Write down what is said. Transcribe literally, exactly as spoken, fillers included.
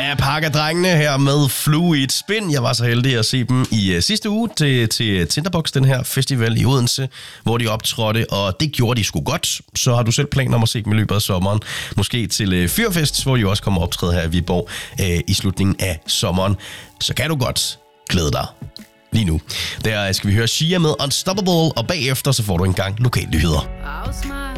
Ja, Pakadrengene her med Fluid Spin. Jeg var så heldig at se dem i uh, sidste uge til, til Tinderbox, den her festival i Odense, hvor de optrådte, og det gjorde de sgu godt. Så har du selv planer om at se dem i løbet af sommeren. Måske til uh, Fyrfest, hvor de også kommer optræde her i Viborg uh, i slutningen af sommeren. Så kan du godt glæde dig lige nu. Der skal vi høre Shia med Unstoppable, og bagefter så får du en gang lokalnyheder.